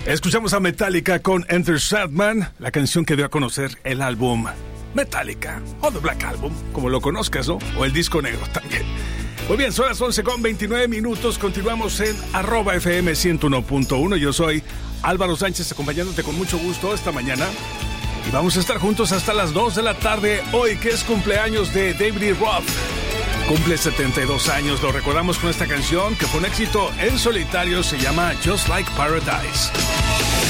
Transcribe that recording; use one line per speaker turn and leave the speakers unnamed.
Escuchamos a Metallica con Enter Sandman, la canción que dio a conocer el álbum Metallica, o The Black Album, como lo conozcas, ¿no? O el disco negro también. Muy bien, son las 11:29. Continuamos en @FM 101.1. Yo soy Álvaro Sánchez, acompañándote con mucho gusto esta mañana. Y vamos a estar juntos hasta las 2 de la tarde, hoy que es cumpleaños de David Lee Roth. Cumple 72 años, lo recordamos con esta canción que fue un éxito en solitario, se llama Just Like Paradise.